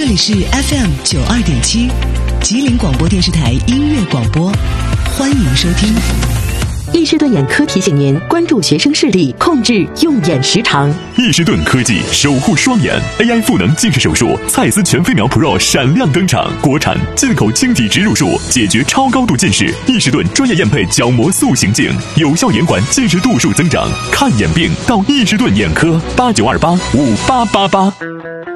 里是 FM92.7，吉林广播电视台音乐广播，欢迎收听。 易士顿眼科提醒您关注学生视力，控制用眼时长。 易士顿科技守护双眼 AI 赋能近视手术，蔡司全飞秒 Pro 闪亮登场，国产进口晶体植入术，解决超高度近视。易士顿专业验配角膜塑形镜，有效延缓近视度数增长。看眼病到易士顿眼科，89285888。